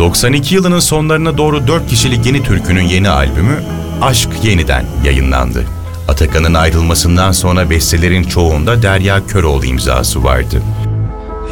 92 yılının sonlarına doğru 4 kişilik Yeni Türkü'nün yeni albümü Aşk Yeniden yayınlandı. Atakan'ın ayrılmasından sonra bestelerin çoğunda Derya Köroğlu imzası vardı.